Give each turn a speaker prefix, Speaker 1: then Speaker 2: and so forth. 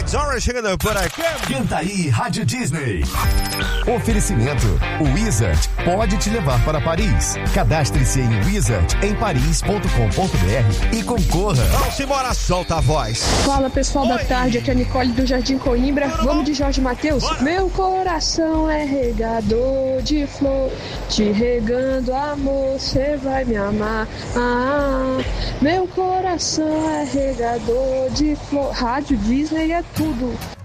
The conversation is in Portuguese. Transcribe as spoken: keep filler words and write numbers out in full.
Speaker 1: Zorra chegando por aqui.
Speaker 2: Canta aí, Rádio Disney.
Speaker 3: Oferecimento. O Wizard pode te levar para Paris. Cadastre-se em wizard em paris ponto com ponto b r e concorra.
Speaker 1: Vamos embora, solta a voz.
Speaker 4: Fala, pessoal
Speaker 1: Oi.
Speaker 4: da tarde, aqui é a Nicole do Jardim Coimbra. Vamos de Jorge Mateus.
Speaker 1: Bora.
Speaker 4: Meu coração é regador de flor, te regando amor, cê vai me amar. Ah, meu coração é regador de flor. Rádio Disney é tudo.